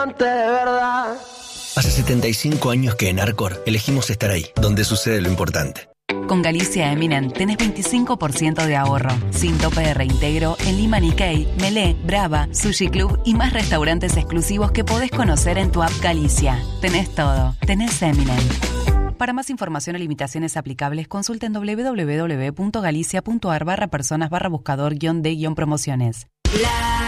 amante de verdad. Hace 75 años que en Arcor elegimos estar ahí, donde sucede lo importante. Con Galicia Eminent tenés 25% de ahorro, sin tope de reintegro en Lima Nikkei, Melé, Brava, Sushi Club y más restaurantes exclusivos que podés conocer en tu app Galicia. Tenés todo, tenés Eminent. Para más información o limitaciones aplicables, consulten www.galicia.ar/personas/buscador-de-promociones.